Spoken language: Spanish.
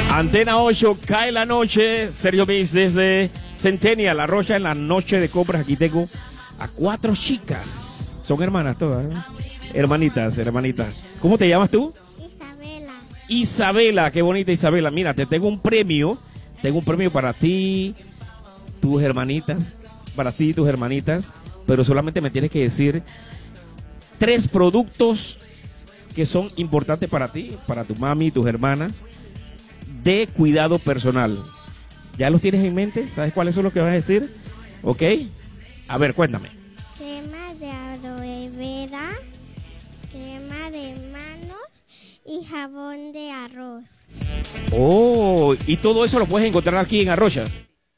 Antena 8, cae la noche. Sergio Mix desde Centennial, La Rocha, en la noche de compras. Aquí tengo a 4 chicas. Son hermanas todas, ¿eh? Hermanitas. ¿Cómo te llamas tú? Isabela. Isabela, qué bonita Isabela. Mira, te tengo un premio. Tengo un premio para ti, tus hermanitas. Para ti y tus hermanitas. Pero solamente me tienes que decir 3 productos que son importantes para ti, para tu mami y tus hermanas, de cuidado personal. ¿Ya los tienes en mente? ¿Sabes cuáles son los que vas a decir? ¿Ok? A ver, cuéntame. Crema de aloe vera, crema de manos y jabón de arroz. Oh, y todo eso lo puedes encontrar aquí en Arrocha.